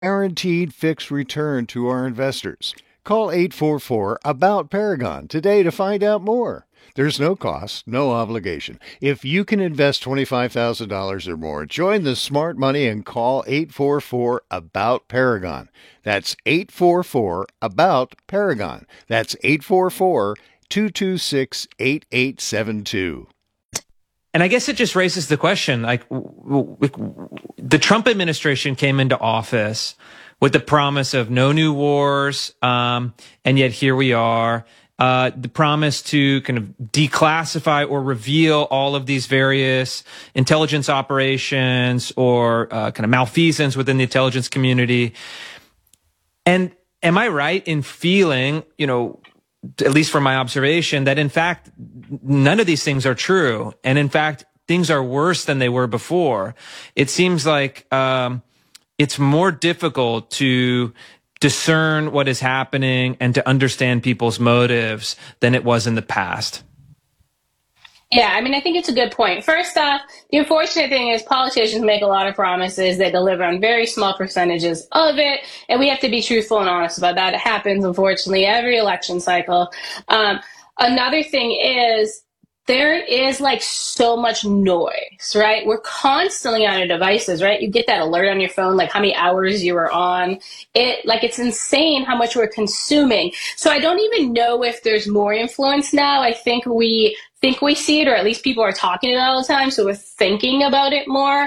guaranteed fixed return to our investors. Call 844-ABOUT-PARAGON today to find out more. There's no cost, no obligation. If you can invest $25,000 or more, join the smart money and call 844-ABOUT-PARAGON. That's 844-ABOUT-PARAGON. That's 844-226-8872. And I guess it just raises the question, like, the Trump administration came into office with the promise of no new wars, and yet here we are. The promise to kind of declassify or reveal all of these various intelligence operations or kind of malfeasance within the intelligence community. And am I right in feeling, at least from my observation, that in fact, none of these things are true. And in fact, things are worse than they were before. It seems like it's more difficult to discern what is happening and to understand people's motives than it was in the past. Yeah, I think it's a good point. First off, the unfortunate thing is politicians make a lot of promises. They deliver on very small percentages of it. And we have to be truthful and honest about that. It happens, unfortunately, every election cycle. Another thing is there is so much noise, right? We're constantly on our devices, right? You get that alert on your phone, like how many hours you were on it. It's insane how much we're consuming. So I don't even know if there's more influence now. I think we see it, or at least people are talking about it all the time, so we're thinking about it more.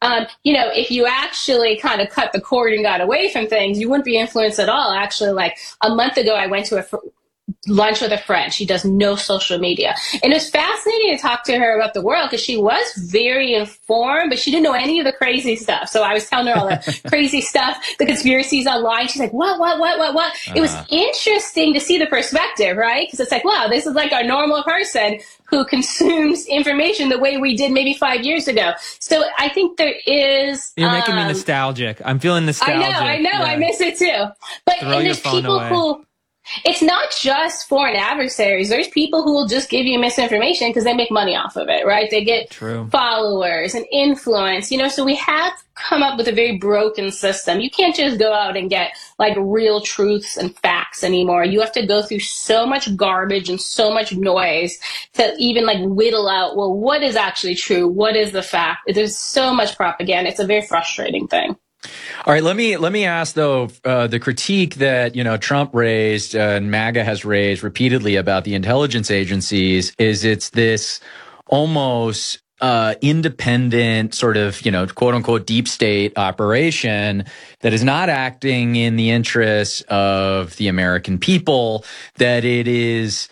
If you actually kind of cut the cord and got away from things, you wouldn't be influenced at all. Actually, a month ago, I went to lunch with a friend. She does no social media. And it was fascinating to talk to her about the world because she was very informed, but she didn't know any of the crazy stuff. So I was telling her all the crazy stuff, the conspiracies online. She's like, what? It was interesting to see the perspective, right? Because it's like, wow, this is like our normal person who consumes information the way we did maybe 5 years ago. So I think there is... You're making me nostalgic. I'm feeling nostalgic. I know. Yeah. I miss it too. But and there's people who... It's not just foreign adversaries. There's people who will just give you misinformation because they make money off of it, right? They get followers and influence, so we have come up with a very broken system. You can't just go out and get real truths and facts anymore. You have to go through so much garbage and so much noise to even whittle out, well, what is actually true? What is the fact? There's so much propaganda. It's a very frustrating thing. All right, let me ask though, the critique that Trump raised and MAGA has raised repeatedly about the intelligence agencies is it's this almost independent sort of quote unquote deep state operation that is not acting in the interests of the American people, that it is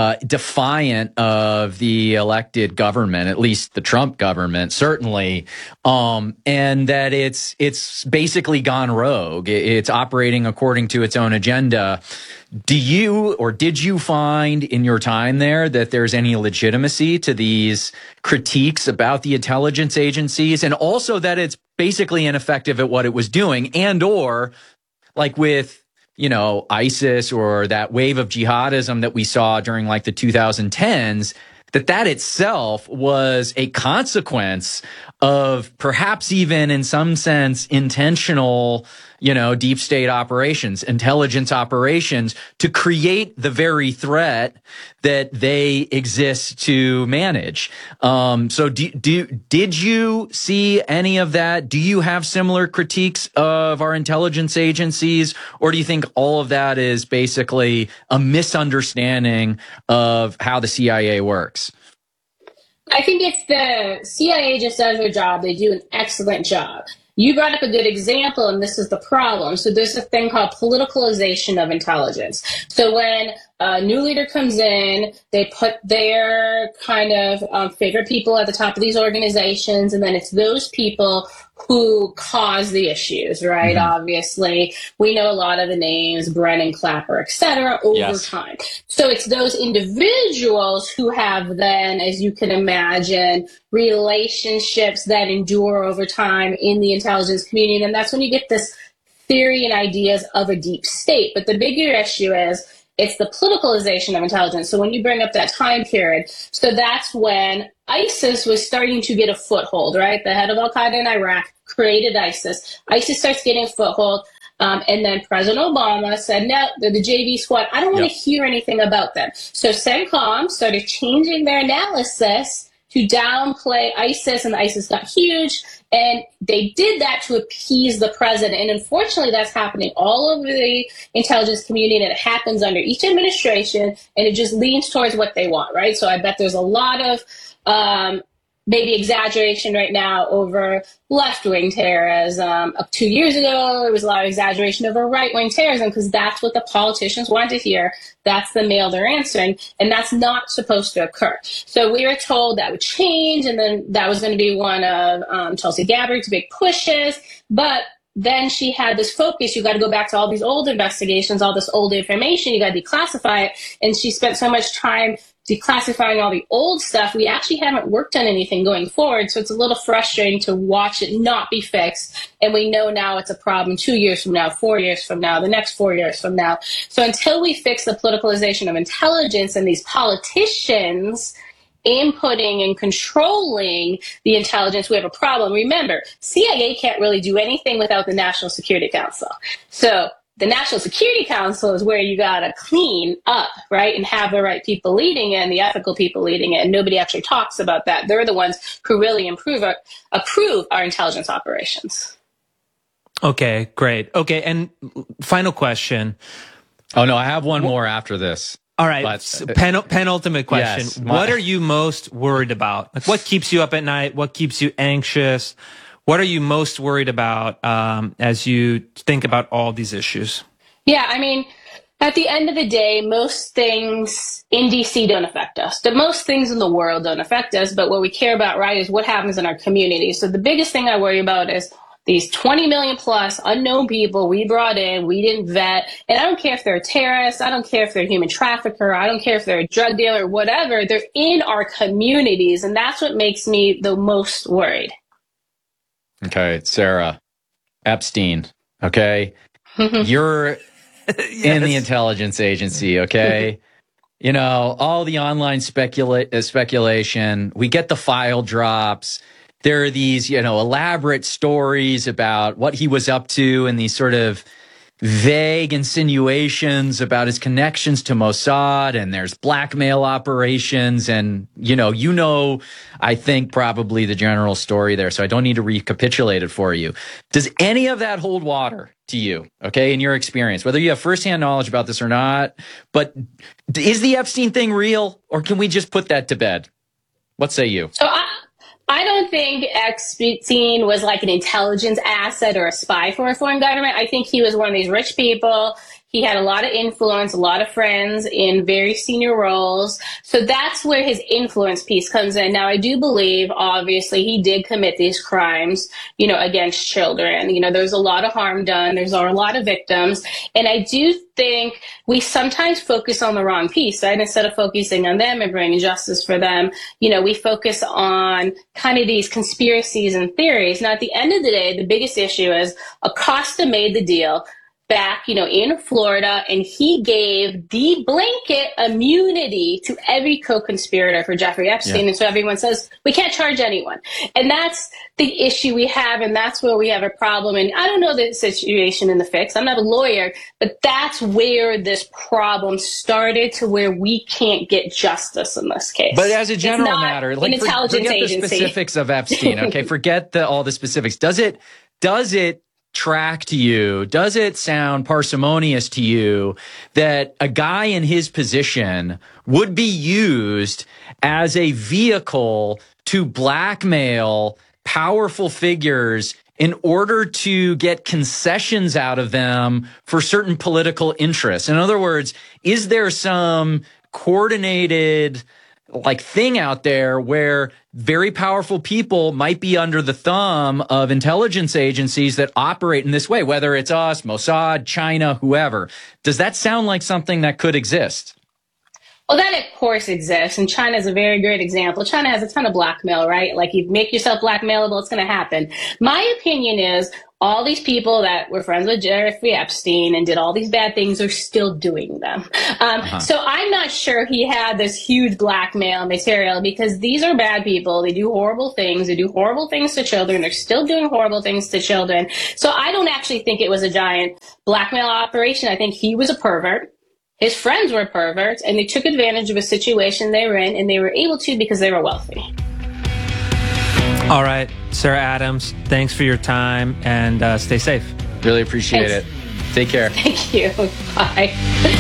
defiant of the elected government, at least the Trump government, certainly, and that it's basically gone rogue. It's operating according to its own agenda. Did you find in your time there that there's any legitimacy to these critiques about the intelligence agencies, and also that it's basically ineffective at what it was doing, and or with ISIS or that wave of jihadism that we saw during the 2010s, that itself was a consequence of perhaps even in some sense intentional, deep state operations, intelligence operations to create the very threat that they exist to manage. So did you see any of that? Do you have similar critiques of our intelligence agencies, or do you think all of that is basically a misunderstanding of how the CIA works? I think it's the CIA just does their job. They do an excellent job. You brought up a good example, and this is the problem. So there's a thing called politicalization of intelligence. So when a new leader comes in, they put their kind of favorite people at the top of these organizations, and then it's those people who cause the issues, right? Mm-hmm. Obviously, we know a lot of the names, Brennan, Clapper, et cetera, over time. So it's those individuals who have then, as you can imagine, relationships that endure over time in the intelligence community. And that's when you get this theory and ideas of a deep state. But the bigger issue is It's the politicalization of intelligence. So when you bring up that time period, so that's when ISIS was starting to get a foothold, right? The head of Al-Qaeda in Iraq created ISIS. ISIS starts getting a foothold. And then President Obama said, no, they're the JV squad. I don't want to hear anything about them. So CENTCOM started changing their analysis to downplay ISIS, and ISIS got huge. And they did that to appease the president. And unfortunately, that's happening all over the intelligence community, and it happens under each administration, and it just leans towards what they want, right? So I bet there's a lot of maybe exaggeration right now over left-wing terrorism. 2 years ago, there was a lot of exaggeration over right-wing terrorism because that's what the politicians wanted to hear. That's the mail they're answering, and that's not supposed to occur. So we were told that would change, and then that was going to be one of Tulsi Gabbard's big pushes, but then she had this focus. You got to go back to all these old investigations, all this old information. You got to declassify it. And she spent so much time declassifying all the old stuff. We actually haven't worked on anything going forward. So it's a little frustrating to watch it not be fixed. And we know now it's a problem 2 years from now, 4 years from now, the next 4 years from now. So until we fix the politicalization of intelligence and these politicians inputting and controlling the intelligence, we have a problem. Remember, CIA can't really do anything without the National Security Council. So the National Security Council is where you got to clean up, right, and have the right people leading it and the ethical people leading it. And nobody actually talks about that. They're the ones who really approve our intelligence operations. Okay, great. Okay, and final question. Oh, no, I have one more after this. All right, penultimate question. Yes, what are you most worried about? Like, what keeps you up at night? What keeps you anxious? What are you most worried about as you think about all these issues? Yeah, I mean, at the end of the day, most things in DC don't affect us. Most things in the world don't affect us, but what we care about, right, is what happens in our community. So the biggest thing I worry about is these 20 million plus unknown people we brought in, we didn't vet. And I don't care if they're a terrorist. I don't care if they're a human trafficker. I don't care if they're a drug dealer, whatever. They're in our communities. And that's what makes me the most worried. Okay, Sarah, Epstein, okay? You're in the intelligence agency, okay? You know, all the online speculation, we get the file drops. There are these, elaborate stories about what he was up to and these sort of vague insinuations about his connections to Mossad, and there's blackmail operations, and I think probably the general story there, so I don't need to recapitulate it for you. Does any of that hold water to you, okay, in your experience, whether you have firsthand knowledge about this or not? But is the Epstein thing real, or can we just put that to bed? What say you? So I don't think Epstein was like an intelligence asset or a spy for a foreign government. I think he was one of these rich people. He had a lot of influence, a lot of friends in very senior roles. So that's where his influence piece comes in. Now, I do believe, obviously, he did commit these crimes, against children. There's a lot of harm done. There's a lot of victims. And I do think we sometimes focus on the wrong piece, right? Instead of focusing on them and bringing justice for them, we focus on kind of these conspiracies and theories. Now, at the end of the day, the biggest issue is Acosta made the deal back, in Florida, and he gave the blanket immunity to every co-conspirator for Jeffrey Epstein. Yeah. And so everyone says, we can't charge anyone. And that's the issue we have, and that's where we have a problem. And I don't know the situation in the fix. I'm not a lawyer, but that's where this problem started, to where we can't get justice in this case. But as a general matter, like forget the specifics of Epstein, okay? Forget all the specifics. Does it track to you? Does it sound parsimonious to you that a guy in his position would be used as a vehicle to blackmail powerful figures in order to get concessions out of them for certain political interests? In other words, is there some coordinated thing out there where very powerful people might be under the thumb of intelligence agencies that operate in this way, whether it's us, Mossad, China, whoever? Does that sound like something that could exist? Well, that of course exists, and China is a very great example. China has a ton of blackmail, right? Like, you make yourself blackmailable, it's going to happen. My opinion is, all these people that were friends with Jeffrey Epstein and did all these bad things are still doing them. So I'm not sure he had this huge blackmail material, because these are bad people. They do horrible things. They do horrible things to children. They're still doing horrible things to children. So I don't actually think it was a giant blackmail operation. I think he was a pervert. His friends were perverts, and they took advantage of a situation they were in, and they were able to because they were wealthy. All right, Sarah Adams, thanks for your time, and stay safe. Really appreciate it. Take care. Thank you. Bye.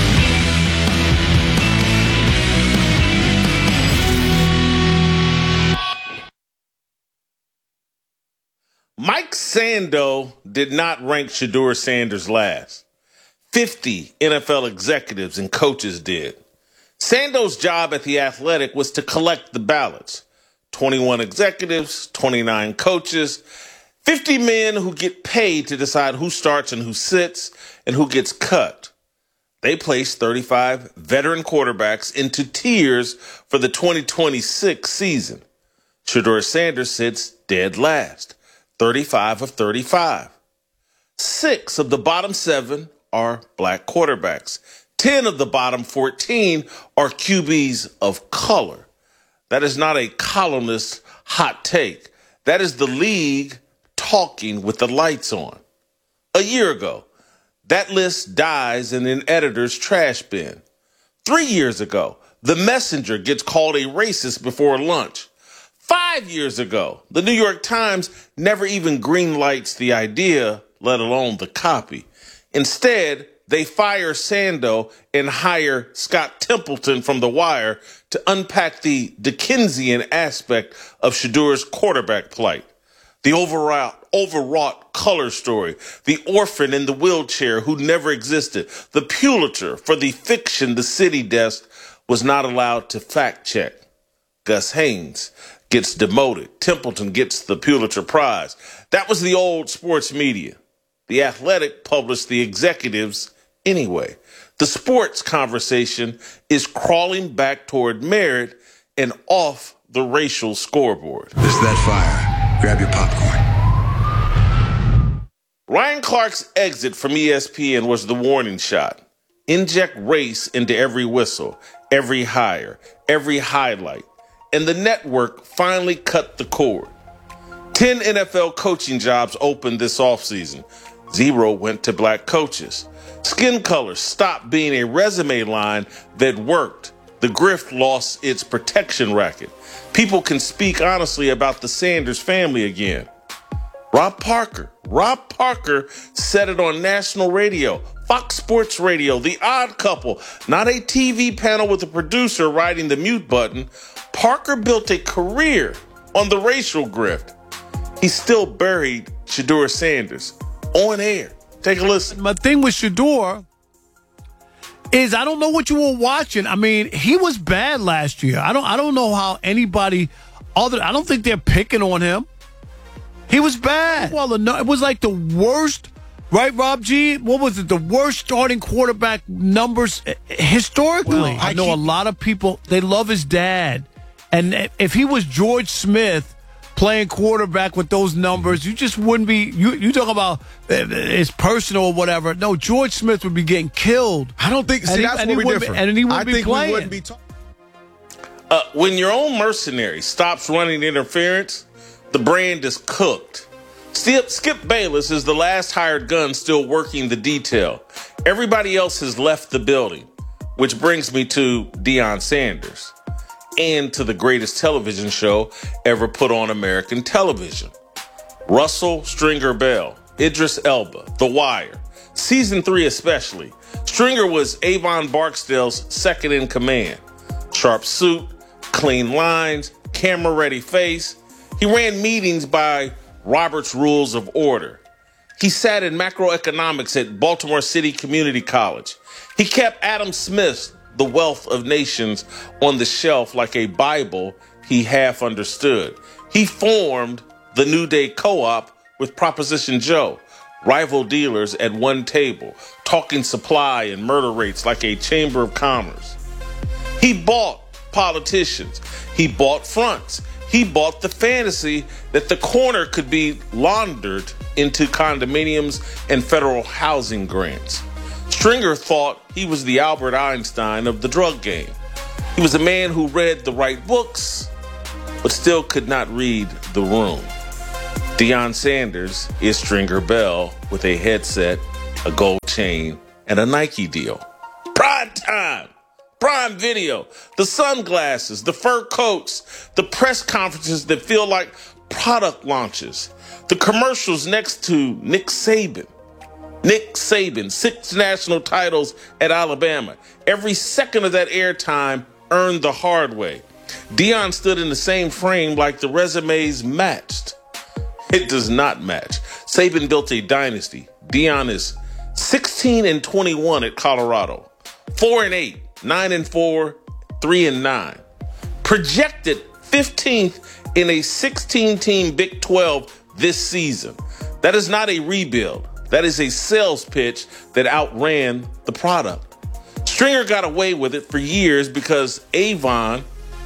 Mike Sando did not rank Shedeur Sanders last. 50 NFL executives and coaches did. Sando's job at The Athletic was to collect the ballots. 21 executives, 29 coaches, 50 men who get paid to decide who starts and who sits and who gets cut. They placed 35 veteran quarterbacks into tiers for the 2026 season. Shedeur Sanders sits dead last, 35 of 35. 6 of the bottom 7 are black quarterbacks. 10 of the bottom 14 are QBs of color. That is not a columnist's hot take. That is the league talking with the lights on. A year ago, that list dies in an editor's trash bin. 3 years ago, The Messenger gets called a racist before lunch. 5 years ago, the New York Times never even greenlights the idea, let alone the copy. Instead, they fire Sando and hire Scott Templeton from The Wire to unpack the Dickensian aspect of Shedeur's quarterback plight. The overwrought color story, the orphan in the wheelchair who never existed, the Pulitzer for the fiction the city desk was not allowed to fact check. Gus Haynes gets demoted. Templeton gets the Pulitzer Prize. That was the old sports media. The Athletic published the executives anyway. The sports conversation is crawling back toward merit and off the racial scoreboard. It's that fire. Grab your popcorn. Ryan Clark's exit from ESPN was the warning shot. Inject race into every whistle, every hire, every highlight. And the network finally cut the cord. 10 NFL coaching jobs opened this offseason. 0 went to black coaches. Skin color stopped being a resume line that worked. The grift lost its protection racket. People can speak honestly about the Sanders family again. Rob Parker said it on national radio, Fox Sports Radio, The Odd Couple, not a TV panel with a producer riding the mute button. Parker built a career on the racial grift. He still buried Shedeur Sanders on air. Take a listen. My thing with Shedeur is I don't know what you were watching. I mean, he was bad last year. I don't know how anybody other. I don't think they're picking on him. He was bad. Well, it was like the worst, right, Rob G? What was it? The worst starting quarterback numbers historically. Well, I know a lot of people, they love his dad. And if he was George Smith playing quarterback with those numbers, you just wouldn't be, you talk about it's personal or whatever. No, George Smith would be getting killed. I don't think, see, that's where we differ. And he wouldn't be playing. We wouldn't be when your own mercenary stops running interference, the brand is cooked. Skip Bayless is the last hired gun still working the detail. Everybody else has left the building, which brings me to Deion Sanders and to the greatest television show ever put on American television. Russell Stringer Bell, Idris Elba, The Wire, Season 3 especially. Stringer was Avon Barksdale's second in command. Sharp suit, clean lines, camera-ready face. He ran meetings by Robert's Rules of Order. He sat in macroeconomics at Baltimore City Community College. He kept Adam Smith's The Wealth of Nations on the shelf like a Bible he half understood. He formed the New Day Co-op with Proposition Joe, rival dealers at one table, talking supply and murder rates like a chamber of commerce. He bought politicians. He bought fronts. he bought the fantasy that the corner could be laundered into condominiums and federal housing grants. Stringer thought he was the Albert Einstein of the drug game. He was a man who read the right books, but still could not read the room. Deion Sanders is Stringer Bell with a headset, a gold chain, and a Nike deal. Prime time, prime video, the sunglasses, the fur coats, the press conferences that feel like product launches, the commercials next to Nick Saban. Nick Saban, 6 national titles at Alabama. Every second of that airtime earned the hard way. Deion stood in the same frame like the resumes matched. It does not match. Saban built a dynasty. Deion is 16-21 at Colorado, 4-8, 9-4, 3-9. Projected 15th in a 16-team Big 12 this season. That is not a rebuild. That is a sales pitch that outran the product. Stringer got away with it for years because Avon's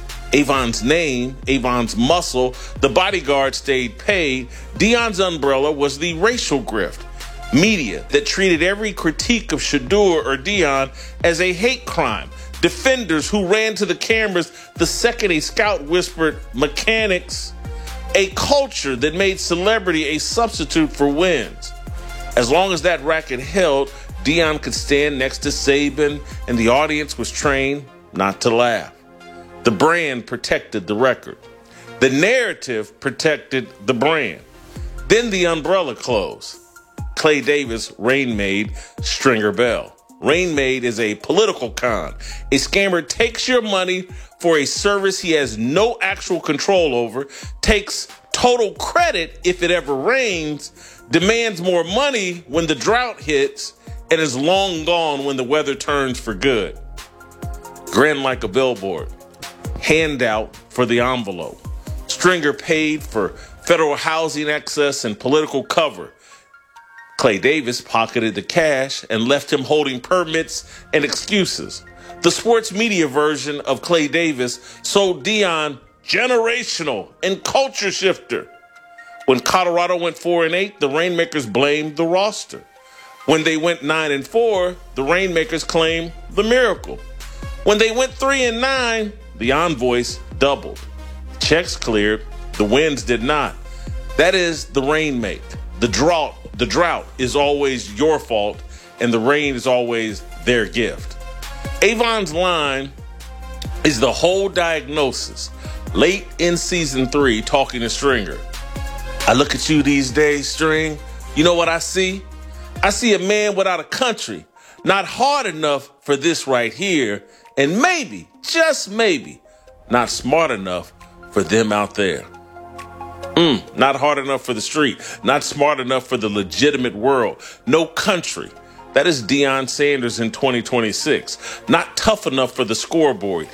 name, Avon's muscle, the bodyguard stayed paid. Deion's umbrella was the racial grift. Media that treated every critique of Shedeur or Deion as a hate crime. Defenders who ran to the cameras the second a scout whispered mechanics. A culture that made celebrity a substitute for wins. As long as that racket held, Deion could stand next to Saban, and the audience was trained not to laugh. The brand protected the record. The narrative protected the brand. Then the umbrella closed. Clay Davis rain-made Stringer Bell. Rain-made is a political con. A scammer takes your money for a service he has no actual control over, takes total credit if it ever rains, demands more money when the drought hits, and is long gone when the weather turns for good. Grin like a billboard. Handout for the envelope. Stringer paid for federal housing excess and political cover. Clay Davis pocketed the cash and left him holding permits and excuses. The sports media version of Clay Davis sold Deion generational and culture shifter. When Colorado went 4-8, the Rainmakers blamed the roster. When they went 9-4, the Rainmakers claimed the miracle. When they went 3-9, the envoys doubled. Checks cleared, the wins did not. That is the rainmake. The drought is always your fault, and the rain is always their gift. Avon's line is the whole diagnosis. Late in season 3, talking to Stringer. I look at you these days, String. You know what I see? I see a man without a country, not hard enough for this right here, and maybe, just maybe, not smart enough for them out there. Not hard enough for the street, not smart enough for the legitimate world. No country. That is Deion Sanders in 2026. Not tough enough for the scoreboard.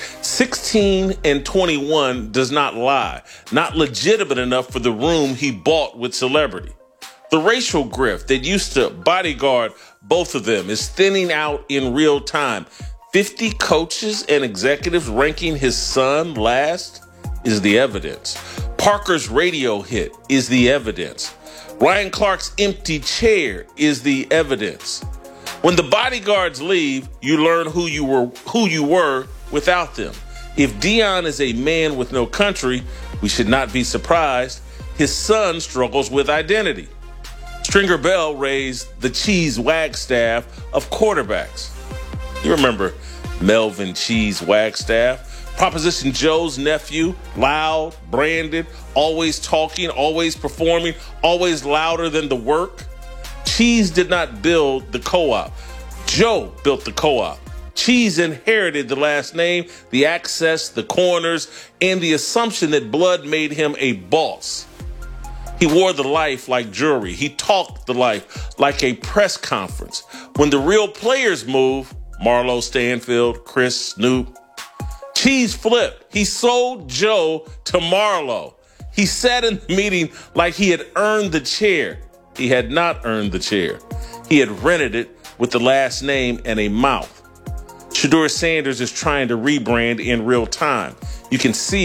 16-21 does not lie. Not legitimate enough for the room he bought with celebrity. The racial grift that used to bodyguard both of them is thinning out in real time. 50 coaches and executives ranking his son last is the evidence. Parker's radio hit is the evidence. Ryan Clark's empty chair is the evidence. When the bodyguards leave, you learn who you were without them. If Deion is a man with no country, we should not be surprised. His son struggles with identity. Stringer Bell raised the Cheese Wagstaff of quarterbacks. You remember Melvin Cheese Wagstaff? Proposition Joe's nephew, loud, branded, always talking, always performing, always louder than the work. Cheese did not build the co-op. Joe built the co-op. Cheese inherited the last name, the access, the corners, and the assumption that blood made him a boss. He wore the life like jewelry. He talked the life like a press conference. When the real players move, Marlo Stanfield, Chris, Snoop, Cheese flipped. He sold Joe to Marlo. He sat in the meeting like he had earned the chair. He had not earned the chair. He had rented it with the last name and a mouth. Shedeur Sanders is trying to rebrand in real time. You can see it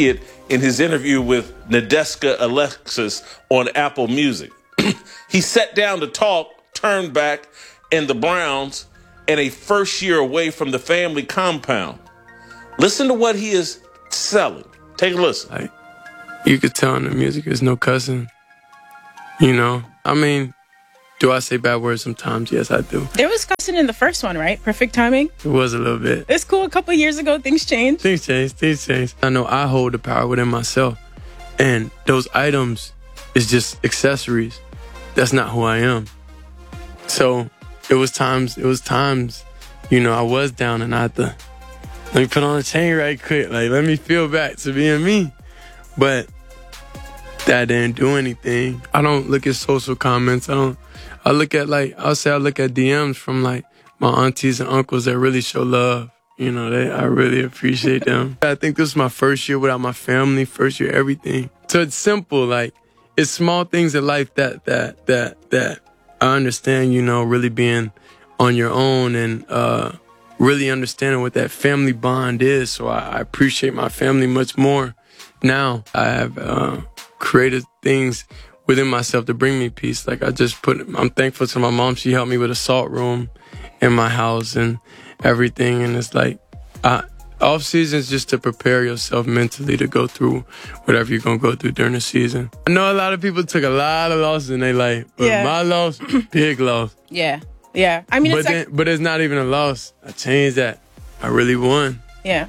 in his interview with Nadeska Alexis on Apple Music. He sat down to talk, turned back, and the Browns, and a first year away from the family compound. Listen to what he is selling. Take a listen. Like, you could tell in the music there's no cussing. You know? I mean, do I say bad words sometimes? Yes, I do. There was cussing in the first one, right? Perfect Timing? It was a little bit. It's cool. A couple of years ago, things changed. Things changed. I know I hold the power within myself. And those items is just accessories. That's not who I am. So it was times, you know, I was down and I had to, let me put on a chain right quick. Like, let me feel back to being me. But that didn't do anything. I don't look at social comments. I look at DMs from like my aunties and uncles that really show love. You know, I really appreciate them. I think this is my first year without my family, first year everything. So it's simple, like, it's small things in life that I understand, you know, really being on your own and really understanding what that family bond is. So I appreciate my family much more now. I have created things within myself to bring me peace. Like I'm thankful to my mom. She helped me with a salt room in my house and everything. And it's like, off season is just to prepare yourself mentally to go through whatever you're going to go through during the season. I know a lot of people took a lot of losses in their life, but my loss, big loss. Yeah. I mean, but it's not even a loss. I changed that. I really won. Yeah.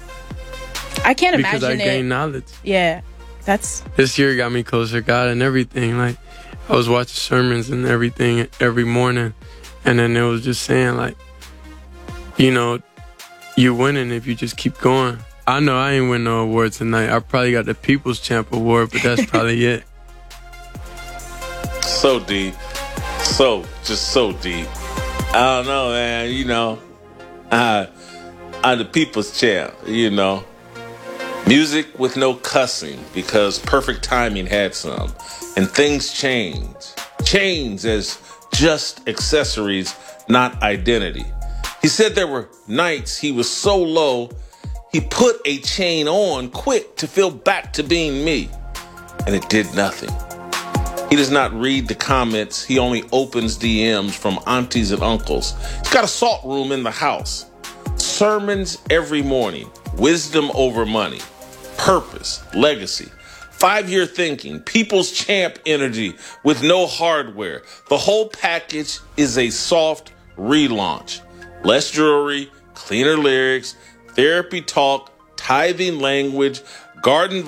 I can't imagine because I gained knowledge. Yeah. This year got me closer to God and everything. Like, I was watching sermons and everything every morning, and then it was just saying, like, you know, you're winning if you just keep going. I know I ain't win no award tonight. I probably got the People's Champ Award, but that's probably it. So deep. So deep. I don't know, man. You know, I'm the People's Champ, you know. Music with no cussing because Perfect Timing had some. And things change. Chains as just accessories, not identity. He said there were nights he was so low, he put a chain on quick to feel back to being me. And it did nothing. He does not read the comments. He only opens DMs from aunties and uncles. He's got a salt room in the house. Sermons every morning. Wisdom over money. Purpose. Legacy. 5-year thinking. People's champ energy with no hardware. The whole package is a soft relaunch. Less jewelry, cleaner lyrics, therapy talk, tithing language, garden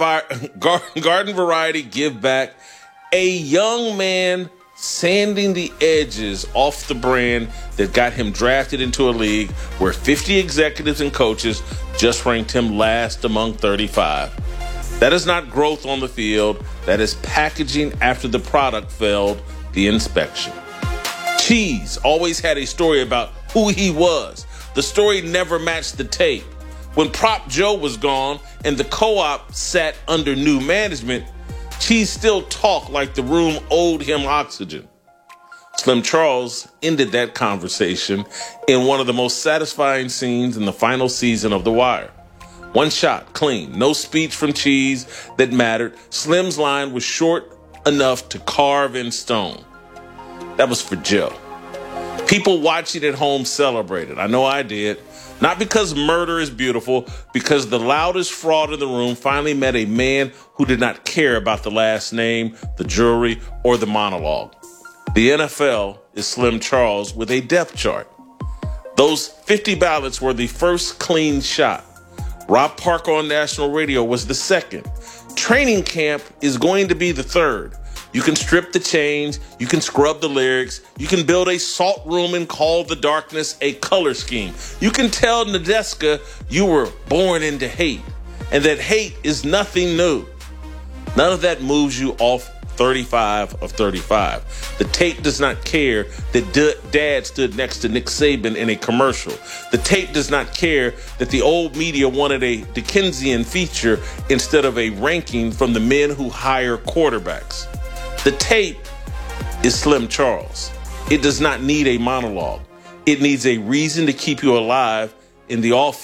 variety give back. A young man sanding the edges off the brand that got him drafted into a league where 50 executives and coaches just ranked him last among 35. That is not growth on the field. That is packaging after the product failed the inspection. Cheese always had a story about who he was. The story never matched the tape. When Prop Joe was gone and the co-op sat under new management, Cheese still talked like the room owed him oxygen. Slim Charles ended that conversation in one of the most satisfying scenes in the final season of The Wire. One shot, clean, no speech from Cheese that mattered. Slim's line was short enough to carve in stone. That was for Joe. People watching at home celebrated. I know I did. Not because murder is beautiful, because the loudest fraud in the room finally met a man who did not care about the last name, the jewelry, or the monologue. The NFL is Slim Charles with a depth chart. Those 50 ballots were the first clean shot. Rob Parker on national radio was the second. Training camp is going to be the third. You can strip the chains, you can scrub the lyrics, you can build a salt room and call the darkness a color scheme. You can tell Nadeska you were born into hate, and that hate is nothing new. None of that moves you off 35 of 35. The tape does not care that Dad stood next to Nick Saban in a commercial. The tape does not care that the old media wanted a Dickensian feature instead of a ranking from the men who hire quarterbacks. The tape is Slim Charles. It does not need a monologue. It needs a reason to keep you alive in the offense.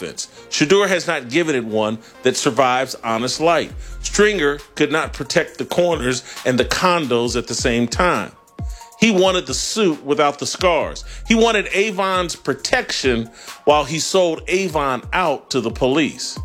Shedeur has not given it one that survives honest light. Stringer could not protect the corners and the condos at the same time. He wanted the suit without the scars. He wanted Avon's protection while he sold Avon out to the police.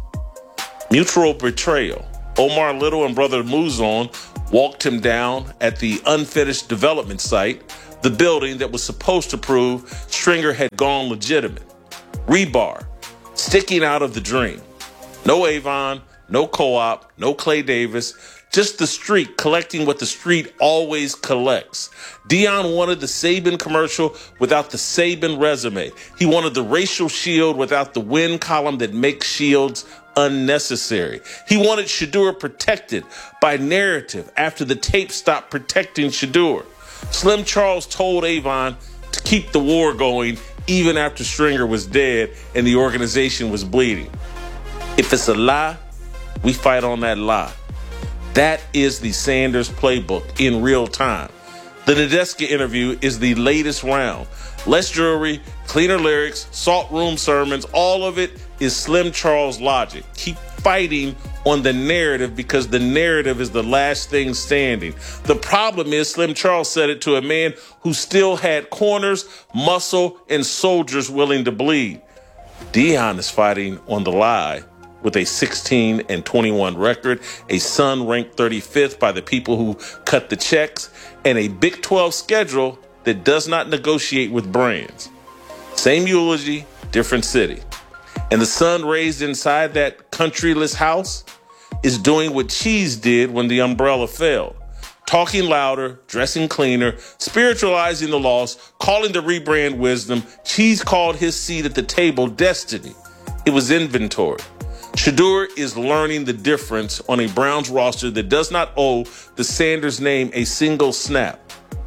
Mutual betrayal. Omar Little and brother Muzon walked him down at the unfinished development site, the building that was supposed to prove Stringer had gone legitimate. Rebar, sticking out of the dream. No Avon, no co-op, no Clay Davis, just the street collecting what the street always collects. Deion wanted the Saban commercial without the Saban resume. He wanted the racial shield without the win column that makes shields unnecessary. He wanted Shedeur protected by narrative after the tape stopped protecting Shedeur. Slim Charles told Avon to keep the war going even after Stringer was dead and the organization was bleeding. If it's a lie, we fight on that lie. That is the Sanders playbook in real time. The Nadeska interview is the latest round. Less jewelry, cleaner lyrics, salt room sermons, all of it is Slim Charles logic. Keep fighting on the narrative because the narrative is the last thing standing. The problem is Slim Charles said it to a man who still had corners, muscle, and soldiers willing to bleed. Deion is fighting on the lie with a 16-21 record, a son ranked 35th by the people who cut the checks, and a Big 12 schedule that does not negotiate with brands. Same eulogy, different city. And the son raised inside that countryless house is doing what Cheese did when the umbrella failed. Talking louder, dressing cleaner, spiritualizing the loss, calling the rebrand wisdom. Cheese called his seat at the table destiny. It was inventory. Shedeur is learning the difference on a Browns roster that does not owe the Sanders name a single snap.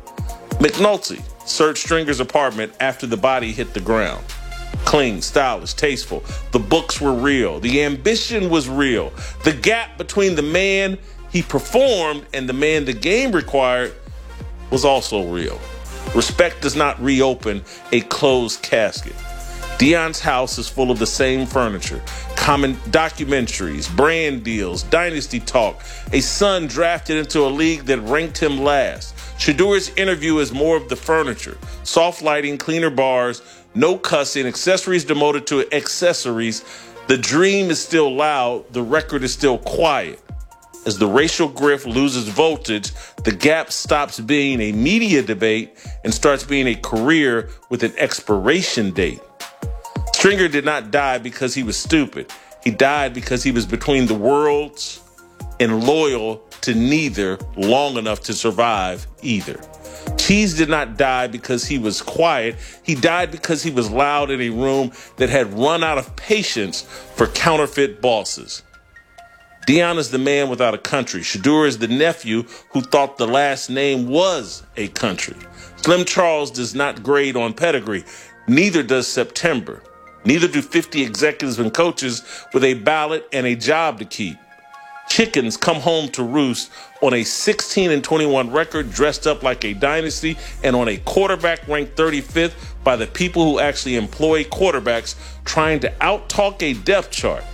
McNulty searched Stringer's apartment after the body hit the ground. Clean, stylish, tasteful. The books were real. The ambition was real. The gap between the man he performed and the man the game required was also real. Respect does not reopen a closed casket. Deion's house is full of the same furniture, common documentaries, brand deals, dynasty talk, a son drafted into a league that ranked him last. Shedeur's interview is more of the furniture, soft lighting, cleaner bars, no cussing, accessories demoted to accessories. The dream is still loud, the record is still quiet. As the racial grift loses voltage, the gap stops being a media debate and starts being a career with an expiration date. Stringer did not die because he was stupid. He died because he was between the worlds and loyal to neither long enough to survive either. Cheese did not die because he was quiet. He died because he was loud in a room that had run out of patience for counterfeit bosses. Deion is the man without a country. Shedeur is the nephew who thought the last name was a country. Slim Charles does not grade on pedigree. Neither does September. Neither do 50 executives and coaches with a ballot and a job to keep. Chickens come home to roost on a 16-21 record, dressed up like a dynasty, and on a quarterback ranked 35th by the people who actually employ quarterbacks, trying to out-talk a depth chart.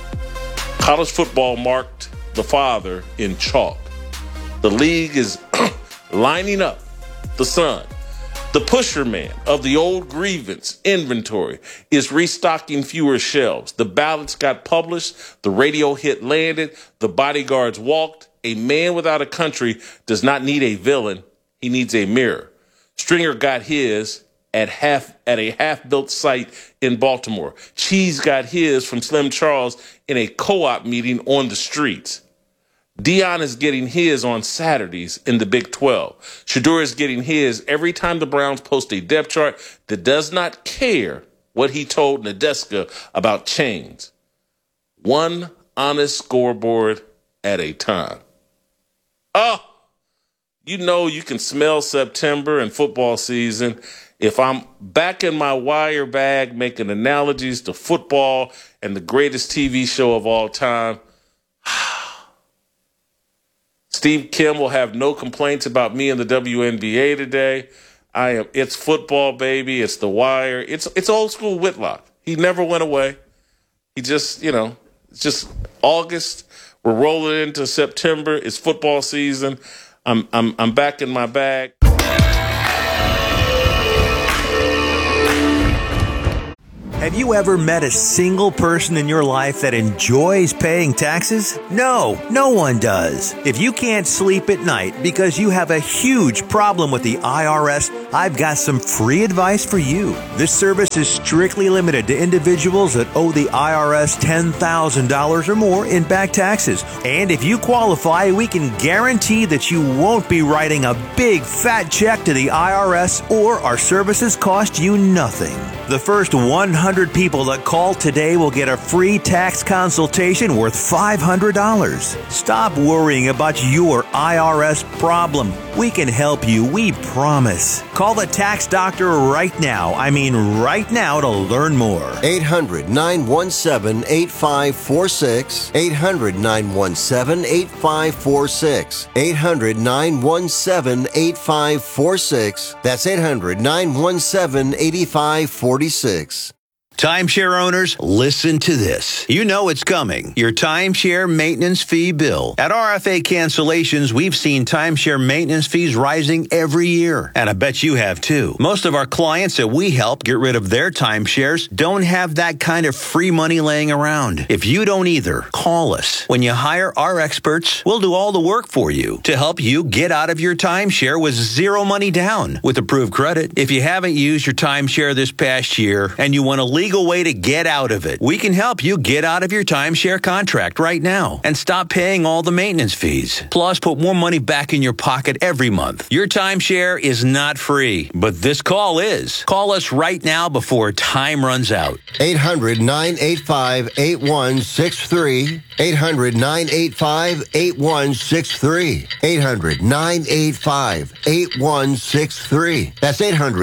College football marked the father in chalk. The league is lining up the son. The pusher man of the old grievance inventory is restocking fewer shelves. The ballots got published. The radio hit landed. The bodyguards walked. A man without a country does not need a villain. He needs a mirror. Stringer got his at a half-built site in Baltimore. Cheese got his from Slim Charles in a co-op meeting on the streets. Deion is getting his on Saturdays in the Big 12. Shedeur is getting his every time the Browns post a depth chart that does not care what he told Nadeska about chains. One honest scoreboard at a time. Oh, you know you can smell September and football season if I'm back in my wire bag making analogies to football and the greatest TV show of all time. Steve Kim will have no complaints about me in the WNBA today. It's football, baby. It's the wire. It's old school Whitlock. He never went away. He just, it's just August. We're rolling into September. It's football season. I'm back in my bag. Have you ever met a single person in your life that enjoys paying taxes? No, no one does. If you can't sleep at night because you have a huge problem with the IRS, I've got some free advice for you. This service is strictly limited to individuals that owe the IRS $10,000 or more in back taxes. And if you qualify, we can guarantee that you won't be writing a big fat check to the IRS, or our services cost you nothing. The first 100 people that call today will get a free tax consultation worth $500. Stop worrying about your IRS problem. We can help you, we promise. Call the tax doctor right now. I mean right now, to learn more. 800-917-8546. 800-917-8546. 800-917-8546. That's 800-917-8546. Timeshare owners, listen to this. You know it's coming. Your timeshare maintenance fee bill. At RFA Cancellations, we've seen timeshare maintenance fees rising every year. And I bet you have too. Most of our clients that we help get rid of their timeshares don't have that kind of free money laying around. If you don't either, call us. When you hire our experts, we'll do all the work for you to help you get out of your timeshare with zero money down with approved credit. If you haven't used your timeshare this past year and you want to leave way to get out of it, we can help you get out of your timeshare contract right now and stop paying all the maintenance fees. Plus, put more money back in your pocket every month. Your timeshare is not free, but this call is. Call us right now before time runs out. 800-985-8163. 800-985-8163. 800-985-8163. That's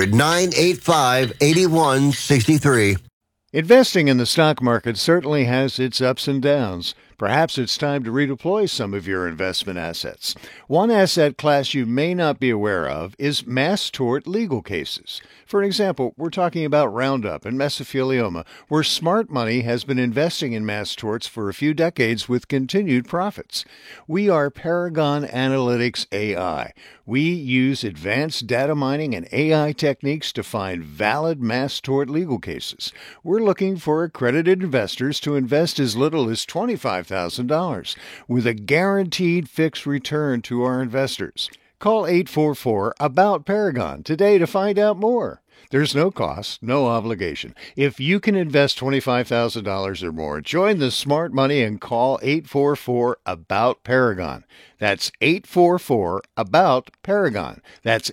800-985-8163. Investing in the stock market certainly has its ups and downs. Perhaps it's time to redeploy some of your investment assets. One asset class you may not be aware of is mass tort legal cases. For example, we're talking about Roundup and mesothelioma, where smart money has been investing in mass torts for a few decades with continued profits. We are Paragon Analytics AI. We use advanced data mining and AI techniques to find valid mass tort legal cases. We're looking for accredited investors to invest as little as $25,000 with a guaranteed fixed return to our investors. Call 844-ABOUT-PARAGON today to find out more. There's no cost, no obligation. If you can invest $25,000 or more, join the smart money and call 844-ABOUT-PARAGON. That's 844-ABOUT-PARAGON. That's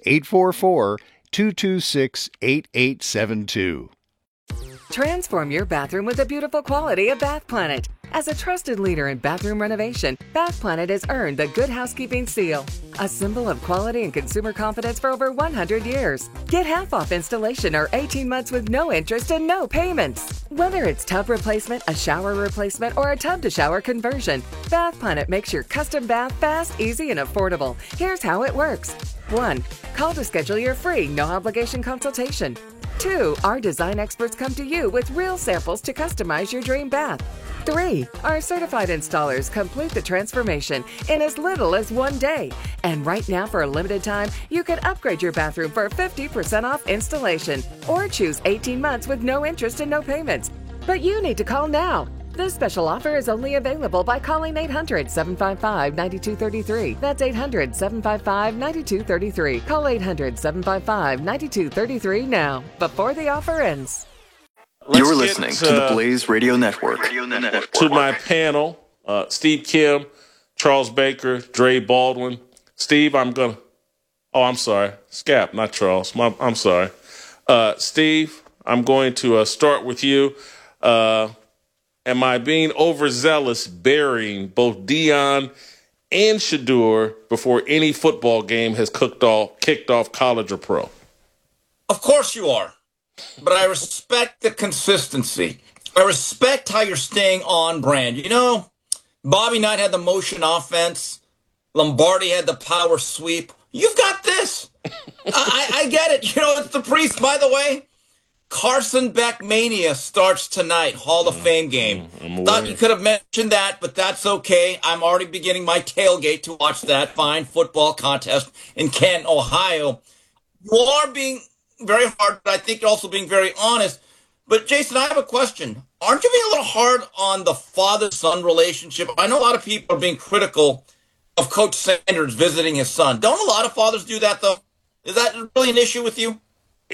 844-226-8872. Transform your bathroom with the beautiful quality of Bath Planet. As a trusted leader in bathroom renovation, Bath Planet has earned the Good Housekeeping seal, a symbol of quality and consumer confidence for over 100 years. Get half off installation or 18 months with no interest and no payments. Whether it's tub replacement, a shower replacement, or a tub-to-shower conversion, Bath Planet makes your custom bath fast, easy, and affordable. Here's how it works. 1. Call to schedule your free, no-obligation consultation. 2. Our design experts come to you with real samples to customize your dream bath. 3. Our certified installers complete the transformation in as little as 1 day. And right now, for a limited time, you can upgrade your bathroom for 50% off installation or choose 18 months with no interest and no payments. But you need to call now. This special offer is only available by calling 800-755-9233. That's 800-755-9233. Call 800-755-9233 now, before the offer ends. You're listening to the Blaze Radio Network. To my panel, Steve Kim, Charles Baker, Dre Baldwin. Steve, I'm sorry. Scap, not Charles. I'm sorry. Steve, I'm going to start with you. Am I being overzealous burying both Deion and Shedeur before any football game has kicked off college or pro? Of course you are. But I respect the consistency. I respect how you're staying on brand. You know, Bobby Knight had the motion offense. Lombardi had the power sweep. You've got this. I get it. You know, it's the priest. By the way, Carson Beck Mania starts tonight, Hall of Fame game. Thought you could have mentioned that, but that's okay. I'm already beginning my tailgate to watch that fine football contest in Canton, Ohio. You are being very hard, but I think you're also being very honest. But, Jason, I have a question. Aren't you being a little hard on the father-son relationship? I know a lot of people are being critical of Coach Sanders visiting his son. Don't a lot of fathers do that, though? Is that really an issue with you?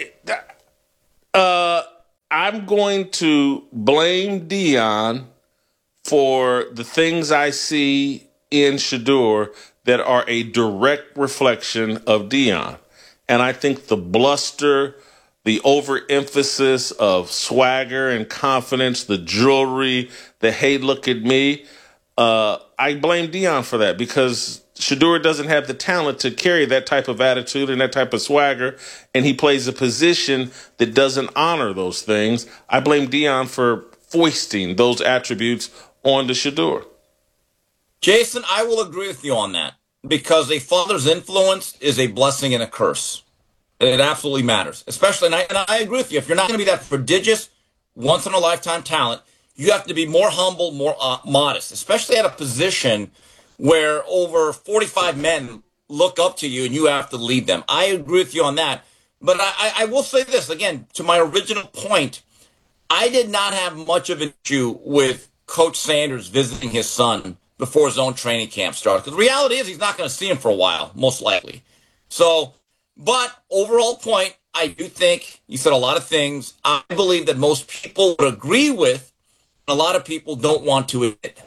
I'm going to blame Deion for the things I see in Shedeur that are a direct reflection of Deion. And I think the bluster, the overemphasis of swagger and confidence, the jewelry, the hey, look at me, I blame Deion for that because Shedeur doesn't have the talent to carry that type of attitude and that type of swagger, and he plays a position that doesn't honor those things. I blame Deion for foisting those attributes onto Shedeur. Jason, I will agree with you on that because a father's influence is a blessing and a curse. It absolutely matters, especially, and I agree with you, if you're not going to be that prodigious, once-in-a-lifetime talent, you have to be more humble, more modest, especially at a position where over 45 men look up to you and you have to lead them. I agree with you on that. But I will say this, again, to my original point, I did not have much of an issue with Coach Sanders visiting his son before his own training camp started. Because the reality is he's not going to see him for a while, most likely. So, but overall point, I do think you said a lot of things I believe that most people would agree with, and a lot of people don't want to admit.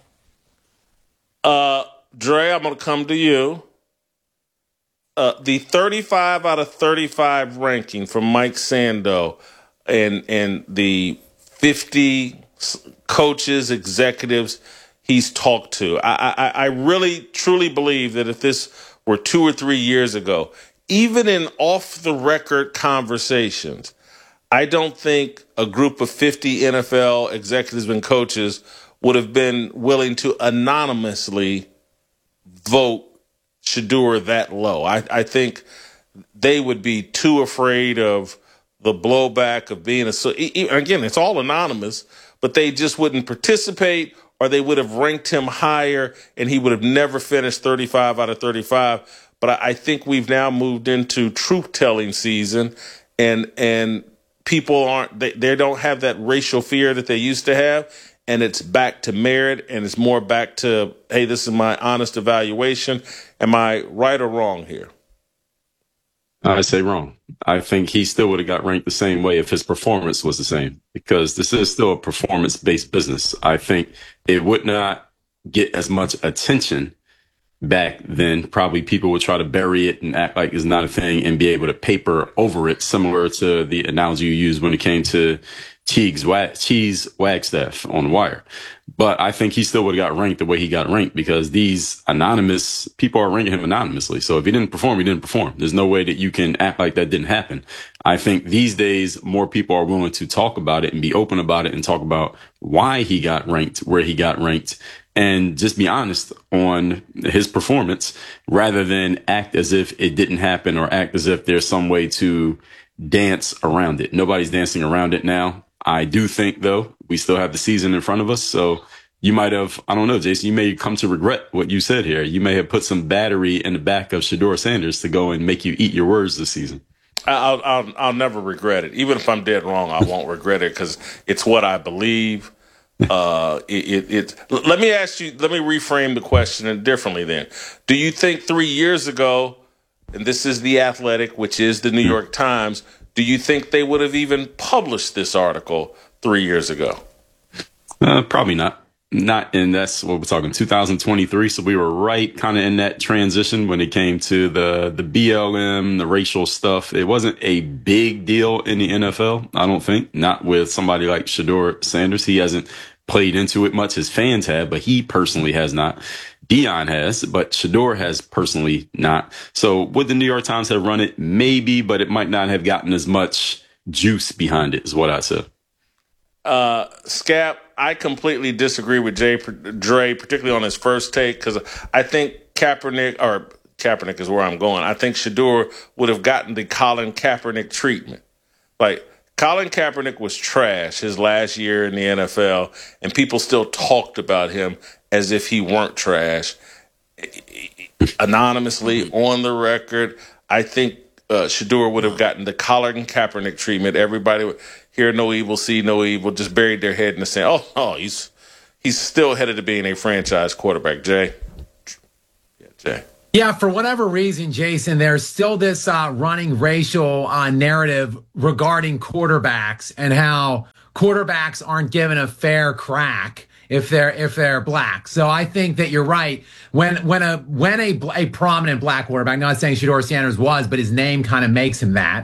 Dre, I'm going to come to you. The 35 out of 35 ranking from Mike Sando and the 50 coaches, executives he's talked to. I really, truly believe that if this were 2 or 3 years ago, even in off-the-record conversations, I don't think a group of 50 NFL executives and coaches would have been willing to anonymously vote Shedeur that low. I think they would be too afraid of the blowback of being again, it's all anonymous, but they just wouldn't participate, or they would have ranked him higher and he would have never finished 35 out of 35. But I think we've now moved into truth-telling season, and people they don't have that racial fear that they used to have. And it's back to merit, and it's more back to, hey, this is my honest evaluation. Am I right or wrong here? I say wrong. I think he still would have got ranked the same way if his performance was the same, because this is still a performance-based business. I think it would not get as much attention back then. Probably people would try to bury it and act like it's not a thing and be able to paper over it, similar to the analogy you used when it came to Cheese Wagstaff on The Wire. But I think he still would have got ranked the way he got ranked, because these anonymous people are ranking him anonymously. So if he didn't perform, he didn't perform. There's no way that you can act like that didn't happen. I think these days more people are willing to talk about it and be open about it and talk about why he got ranked where he got ranked, and just be honest on his performance rather than act as if it didn't happen or act as if there's some way to dance around it. Nobody's dancing around it now. I do think, though, we still have the season in front of us. So you might have, I don't know, Jason, you may come to regret what you said here. You may have put some battery in the back of Shedeur Sanders to go and make you eat your words this season. I'll never regret it. Even if I'm dead wrong, I won't regret it, because it's what I believe. Let me ask you, let me reframe the question differently then. Do you think 3 years ago, and this is The Athletic, which is the New York Times, do you think they would have even published this article 3 years ago? Probably not. And that's what we're talking, 2023. So we were right kind of in that transition when it came to the BLM, the racial stuff. It wasn't a big deal in the NFL, I don't think. Not with somebody like Shedeur Sanders. He hasn't played into it much. His fans have, but he personally has not. Deion has, but Shedeur has personally not. So would the New York Times have run it? Maybe, but it might not have gotten as much juice behind it, is what I said. Scap, I completely disagree with Dre, particularly on his first take, because I think Kaepernick is where I'm going. I think Shedeur would have gotten the Colin Kaepernick treatment. Like, Colin Kaepernick was trash his last year in the NFL, and people still talked about him as if he weren't trash. Anonymously, on the record, I think Shedeur would have gotten the Colin Kaepernick treatment. Everybody would hear no evil, see no evil, just buried their head in the sand. Oh, he's still headed to being a franchise quarterback. Jay? Yeah, Jay. Yeah, for whatever reason, Jason, there's still this running racial narrative regarding quarterbacks and how quarterbacks aren't given a fair crack if they're black. So I think that you're right. When a prominent black quarterback, not saying Shedeur Sanders was, but his name kind of makes him that.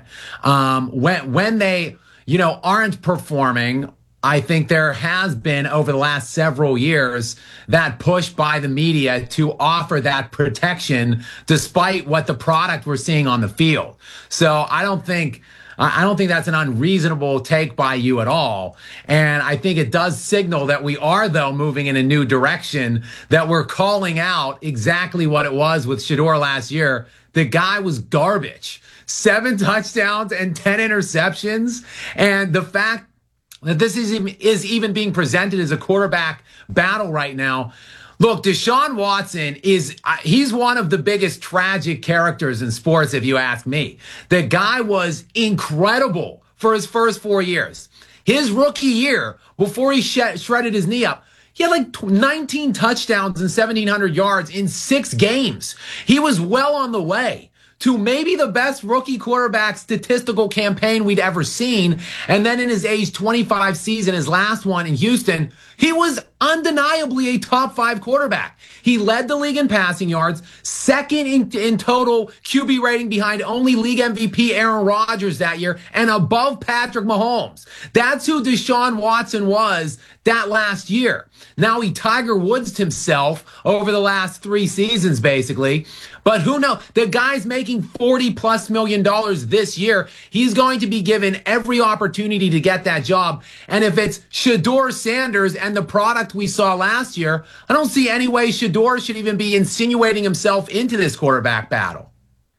When they aren't performing, I think there has been over the last several years that push by the media to offer that protection despite what the product we're seeing on the field. So I don't think that's an unreasonable take by you at all. And I think it does signal that we are, though, moving in a new direction, that we're calling out exactly what it was with Shedeur last year. The guy was garbage. 7 touchdowns and 10 interceptions. And the fact that this is even being presented as a quarterback battle right now. Look, Deshaun Watson he's one of the biggest tragic characters in sports, if you ask me. The guy was incredible for his first 4 years. His rookie year, before he shredded his knee up, he had like 19 touchdowns and 1,700 yards in 6 games. He was well on the way to maybe the best rookie quarterback statistical campaign we'd ever seen. And then in his age 25 season, his last one in Houston, he was undeniably a top 5 quarterback. He led the league in passing yards, second in total QB rating behind only league MVP Aaron Rodgers that year, and above Patrick Mahomes. That's who Deshaun Watson was that last year. Now he Tiger Woods himself over the last 3 seasons, basically. But who knows? The guy's making $40+ million this year. He's going to be given every opportunity to get that job. And if it's Shedeur Sanders and the product we saw last year, I don't see any way Shedeur should even be insinuating himself into this quarterback battle.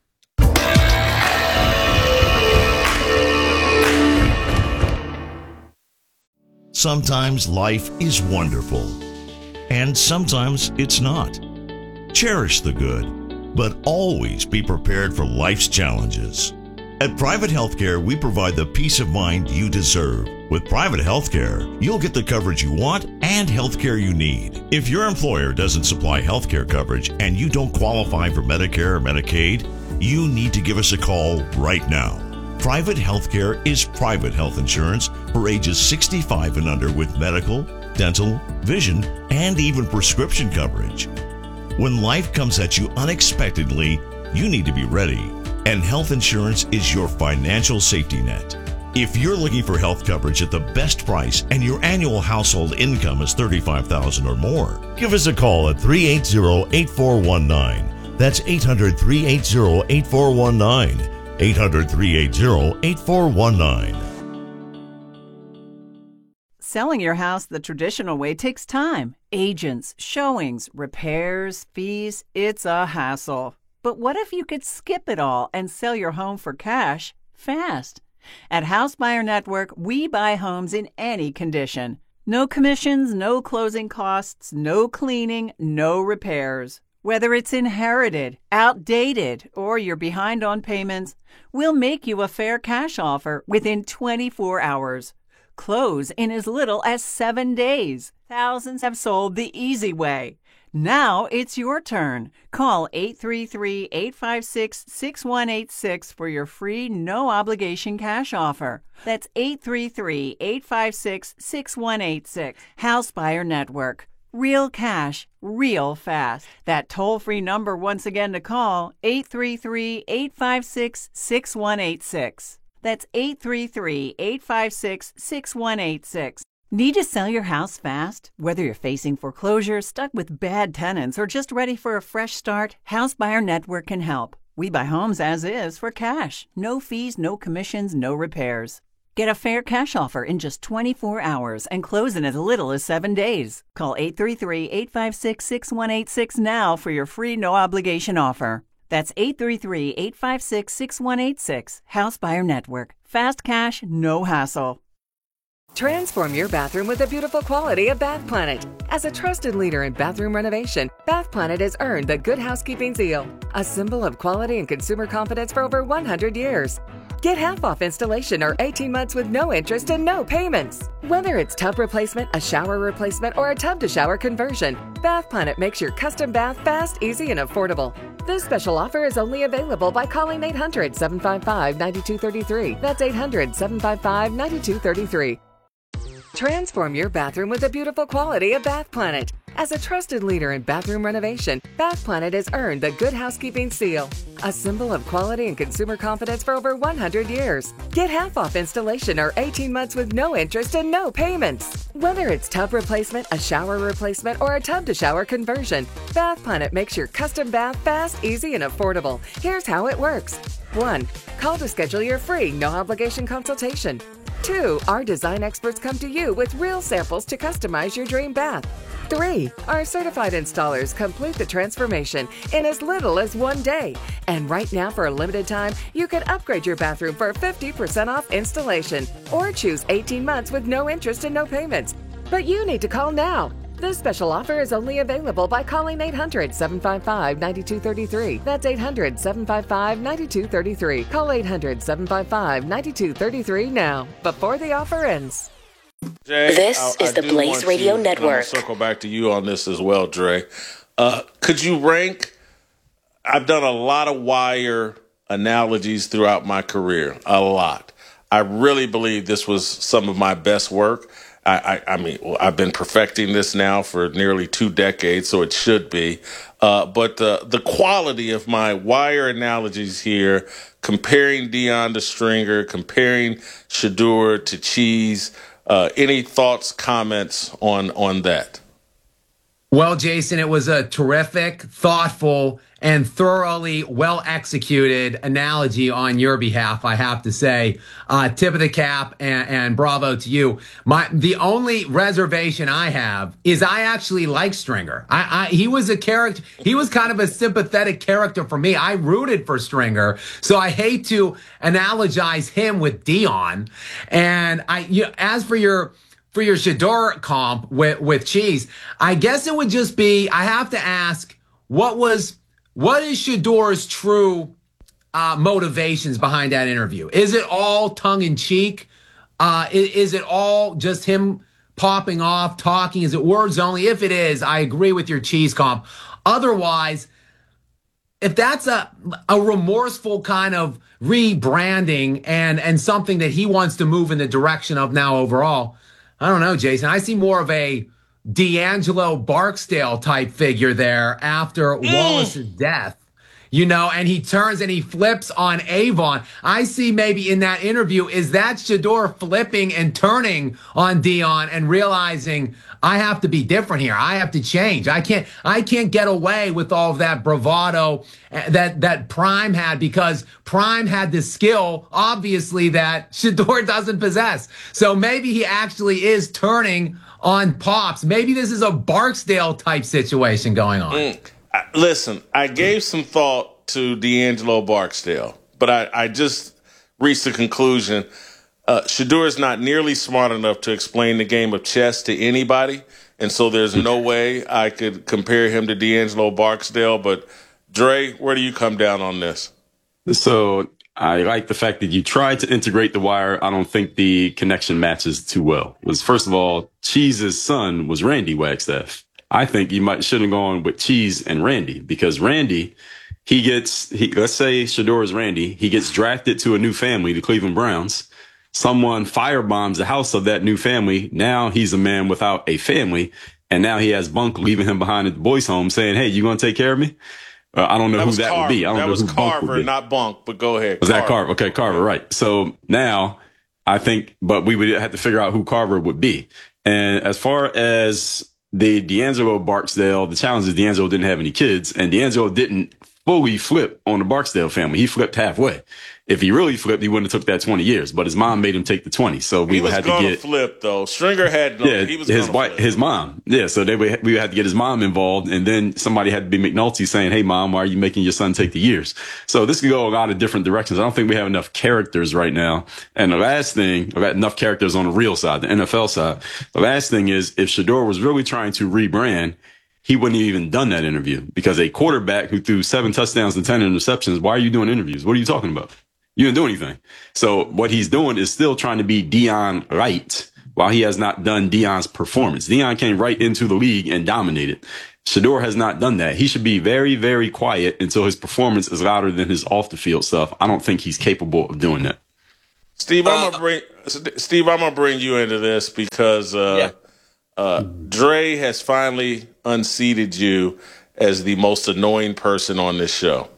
Sometimes life is wonderful, and sometimes it's not. Cherish the good, but always be prepared for life's challenges. At Private Healthcare, we provide the peace of mind you deserve. With Private Healthcare, you'll get the coverage you want and healthcare you need. If your employer doesn't supply healthcare coverage and you don't qualify for Medicare or Medicaid, you need to give us a call right now. Private Healthcare is private health insurance for ages 65 and under with medical, dental, vision, and even prescription coverage. When life comes at you unexpectedly, you need to be ready, and health insurance is your financial safety net. If you're looking for health coverage at the best price and your annual household income is $35,000 or more, give us a call at 380-8419. That's 800-380-8419. 800-380-8419. Selling your house the traditional way takes time. Agents, showings, repairs, fees, it's a hassle. But what if you could skip it all and sell your home for cash fast? At House Buyer Network, we buy homes in any condition. No commissions, no closing costs, no cleaning, no repairs. Whether it's inherited, outdated, or you're behind on payments, we'll make you a fair cash offer within 24 hours. Close in as little as 7 days. Thousands have sold the easy way. Now it's your turn. Call 833-856-6186 for your free, no-obligation cash offer. That's 833-856-6186. House Buyer Network. Real cash, real fast. That toll-free number once again to call, 833-856-6186. That's 833-856-6186. Need to sell your house fast? Whether you're facing foreclosure, stuck with bad tenants, or just ready for a fresh start, House Buyer Network can help. We buy homes as is for cash. No fees, no commissions, no repairs. Get a fair cash offer in just 24 hours and close in as little as 7 days. Call 833-856-6186 now for your free no-obligation offer. That's 833-856-6186. House Buyer Network. Fast cash, no hassle. Transform your bathroom with the beautiful quality of Bath Planet. As a trusted leader in bathroom renovation, Bath Planet has earned the Good Housekeeping Seal, a symbol of quality and consumer confidence for over 100 years. Get half off installation or 18 months with no interest and no payments. Whether it's tub replacement, a shower replacement, or a tub-to-shower conversion, Bath Planet makes your custom bath fast, easy, and affordable. This special offer is only available by calling 800-755-9233. That's 800-755-9233. Transform your bathroom with the beautiful quality of Bath Planet. As a trusted leader in bathroom renovation, Bath Planet has earned the Good Housekeeping Seal, a symbol of quality and consumer confidence for over 100 years. Get half off installation or 18 months with no interest and no payments. Whether it's tub replacement, a shower replacement, or a tub-to-shower conversion, Bath Planet makes your custom bath fast, easy, and affordable. Here's how it works. 1. Call to schedule your free, no-obligation consultation. 2. Our design experts come to you with real samples to customize your dream bath. 3. Our certified installers complete the transformation in as little as 1 day. And right now, for a limited time, you can upgrade your bathroom for 50% off installation or choose 18 months with no interest and no payments. But you need to call now. This special offer is only available by calling 800-755-9233. That's 800-755-9233. Call 800-755-9233 now, before the offer ends. Jay, this is the Blaze Radio Network. I'm going to circle back to you on this as well, Dre. Could you rank? I've done a lot of wire analogies throughout my career, a lot. I really believe this was some of my best work. I mean, I've been perfecting this now for nearly 2 decades, so it should be. But the quality of my wire analogies here, comparing Deion to Stringer, comparing Shedeur to Cheese, any thoughts, comments on that? Well, Jason, it was a terrific, thoughtful, and thoroughly well-executed analogy on your behalf, I have to say. Tip of the cap and bravo to you. The only reservation I have is I actually like Stringer. He was a character. He was kind of a sympathetic character for me. I rooted for Stringer, so I hate to analogize him with Deion. And as for your Shedeur comp with Cheese, I guess it would just be, I have to ask, what is Shedeur's true motivations behind that interview? Is it all tongue-in-cheek? Is it all just him popping off, talking? Is it words only? If it is, I agree with your Cheese comp. Otherwise, if that's a remorseful kind of rebranding and something that he wants to move in the direction of now overall, I don't know, Jason. I see more of a D'Angelo Barksdale type figure there after Wallace's death, and he turns and he flips on Avon. I see maybe in that interview, is that Shedeur flipping and turning on Deion and realizing I have to be different here. I have to change. I can't get away with all of that bravado that Prime had, because Prime had the skill, obviously, that Shedeur doesn't possess. So maybe he actually is turning on Pops. Maybe this is a Barksdale type situation going on. Listen, I gave some thought to D'Angelo Barksdale, but I just reached the conclusion Shedeur is not nearly smart enough to explain the game of chess to anybody, and so there's no way I could compare him to D'Angelo Barksdale. But Dre, where do you come down on this? So I like the fact that you tried to integrate the wire. I don't think the connection matches too well. First of all, Cheese's son was Randy Wagstaff. I think you should have gone with Cheese and Randy, because Randy, let's say Shedeur is Randy. He gets drafted to a new family, the Cleveland Browns. Someone firebombs the house of that new family. Now he's a man without a family. And now he has Bunk leaving him behind at the boys' home saying, hey, you going to take care of me? I don't know who that would be. I don't know who Carver, not Bunk, but go ahead. Was that Carver? Okay, Carver, right. So now I think, but we would have to figure out who Carver would be. And as far as the D'Angelo Barksdale, the challenge is D'Angelo didn't have any kids, and D'Angelo didn't fully flip on the Barksdale family. He flipped halfway. If he really flipped, he wouldn't have took that 20 years, but his mom made him take the 20. So we would have to get flip though. Stringer had no, he was his wife, his mom. Yeah. So we would have to get his mom involved. And then somebody had to be McNulty saying, hey mom, why are you making your son take the years? So this could go a lot of different directions. I don't think we have enough characters right now. And the last thing, I've got enough characters on the real side, the NFL side. The last thing is if Shedeur was really trying to rebrand, he wouldn't have even done that interview, because a quarterback who threw 7 touchdowns and 10 interceptions, why are you doing interviews? What are you talking about? You didn't do anything. So what he's doing is still trying to be Deion Wright, while he has not done Deion's performance. Deion came right into the league and dominated. Shedeur has not done that. He should be very, very quiet until his performance is louder than his off the field stuff. I don't think he's capable of doing that. Steve, I'm gonna bring you into this because Dre has finally unseated you as the most annoying person on this show.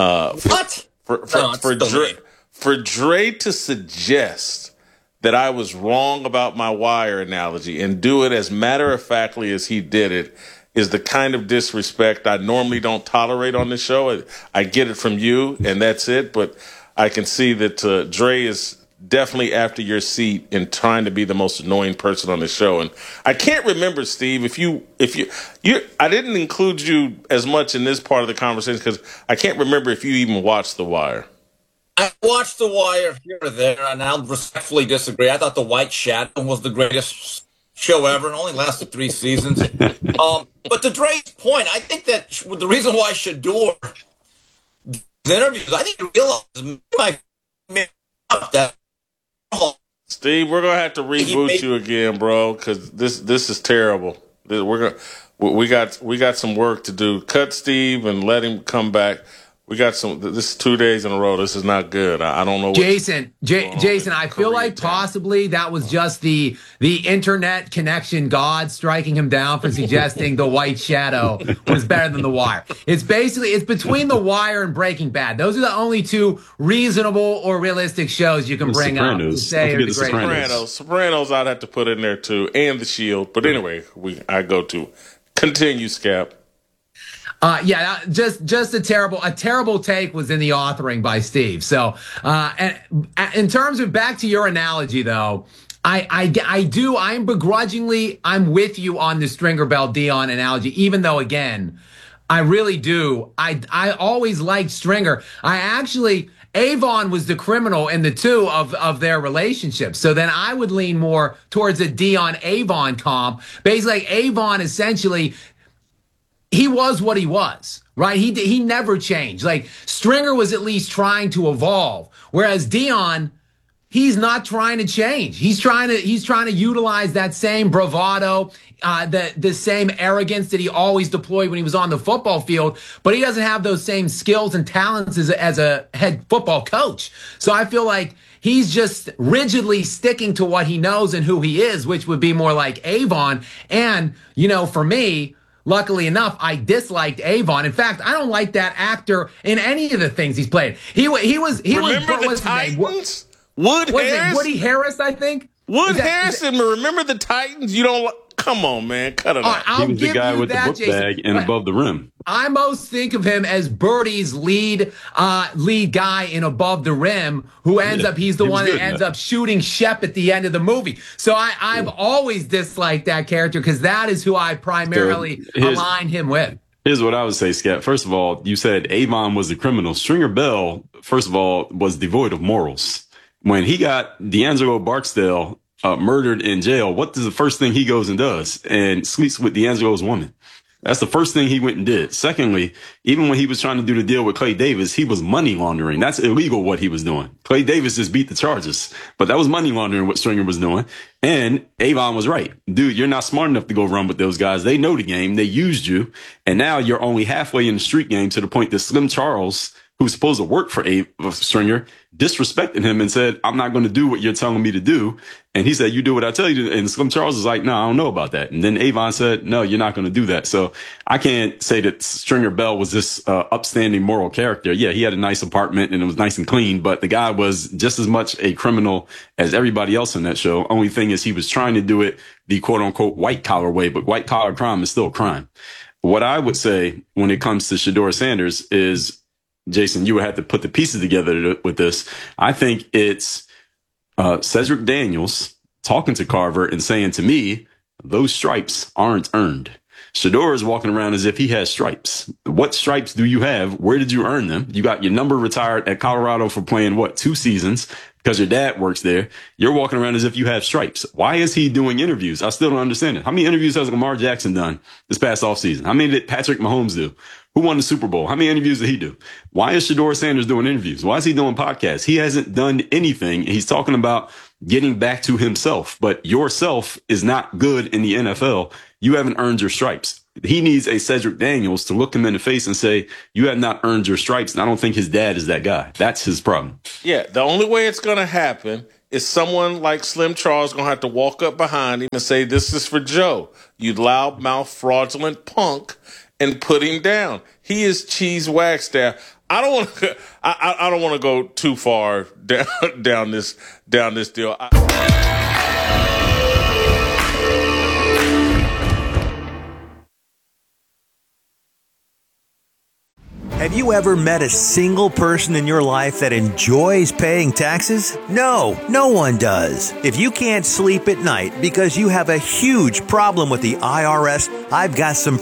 For Dre to suggest that I was wrong about my wire analogy and do it as matter-of-factly as he did it is the kind of disrespect I normally don't tolerate on this show. I get it from you, and that's it, but I can see that Dre is definitely after your seat in trying to be the most annoying person on the show. And I can't remember, Steve, if you I didn't include you as much in this part of the conversation because I can't remember if you even watched The Wire. I watched The Wire here or there, and I'll respectfully disagree. I thought The White Shadow was the greatest show ever. It only lasted 3 seasons. But to Dre's point, I think that the reason why Shedeur interviews, I think he realizes that. Steve, we're gonna have to reboot you again, bro, because this is terrible. We got some work to do. Cut Steve and let him come back. We got some. This is 2 days in a row. This is not good. I don't know. Jason, I feel like possibly that was just the internet connection god striking him down for suggesting The White Shadow was better than The Wire. It's between The Wire and Breaking Bad. Those are the only 2 reasonable or realistic shows you can bring up to say are the greatest. Sopranos, I'd have to put in there too, and The Shield. But anyway, I go to continue, Scap. Just a terrible take was in the authoring by Steve. So, and in terms of back to your analogy though, I'm with you on the Stringer Bell Deion analogy, even though again, I really do. I always liked Stringer. Avon was the criminal in the 2 of their relationship. So then I would lean more towards a Deion Avon comp. Basically, like Avon essentially, he was what he was, right? He never changed. Like Stringer was at least trying to evolve, whereas Deion, he's not trying to change. He's trying to utilize that same bravado, the same arrogance that he always deployed when he was on the football field, but he doesn't have those same skills and talents as a head football coach. So I feel like he's just rigidly sticking to what he knows and who he is, which would be more like Avon. And, for me, luckily enough, I disliked Avon. In fact, I don't like that actor in any of the things he's played. Remember the Titans? Woody Harris, I think. Harrison. Remember the Titans? You don't. Come on, man. Cut it out. He was the guy with the book bag and above the rim. I most think of him as Birdie's lead guy in Above the Rim, who he's the one that ends up shooting Shep at the end of the movie. So I've always disliked that character because that is who I primarily align him with. Here's what I would say, Scott. First of all, you said Avon was the criminal. Stringer Bell, first of all, was devoid of morals. When he got D'Angelo Barksdale murdered in jail, what is the first thing he goes and does? And sleeps with D'Angelo's woman. That's the first thing he went and did. Secondly, even when he was trying to do the deal with Clay Davis, he was money laundering. That's illegal what he was doing. Clay Davis just beat the charges, but that was money laundering what Stringer was doing. And Avon was right. Dude, you're not smart enough to go run with those guys. They know the game. They used you. And now you're only halfway in the street game to the point that Slim Charles, who's supposed to work for Stringer, disrespected him and said, I'm not going to do what you're telling me to do. And he said, you do what I tell you to. And Slim Charles was like, no, I don't know about that. And then Avon said, no, you're not going to do that. So I can't say that Stringer Bell was this upstanding moral character. Yeah, he had a nice apartment and it was nice and clean, but the guy was just as much a criminal as everybody else in that show. Only thing is he was trying to do it the quote unquote white collar way, but white collar crime is still a crime. What I would say when it comes to Shedeur Sanders is, Jason, you would have to put the pieces together with this. I think it's Cedric Daniels talking to Carver and saying to me, those stripes aren't earned. Shedeur is walking around as if he has stripes. What stripes do you have? Where did you earn them? You got your number retired at Colorado for playing, 2 seasons because your dad works there. You're walking around as if you have stripes. Why is he doing interviews? I still don't understand it. How many interviews has Lamar Jackson done this past offseason? How many did Patrick Mahomes do? Who won the Super Bowl? How many interviews did he do? Why is Shedeur Sanders doing interviews? Why is he doing podcasts? He hasn't done anything. He's talking about getting back to himself, but yourself is not good in the NFL. You haven't earned your stripes. He needs a Cedric Daniels to look him in the face and say, you have not earned your stripes. And I don't think his dad is that guy. That's his problem. Yeah, the only way it's going to happen is someone like Slim Charles going to have to walk up behind him and say, this is for Joe, you loudmouth, fraudulent punk, and put him down. He is Cheese Wagstaff. I don't want to go too far down this deal. Have you ever met a single person in your life that enjoys paying taxes? No, no one does. If you can't sleep at night because you have a huge problem with the IRS, I've got some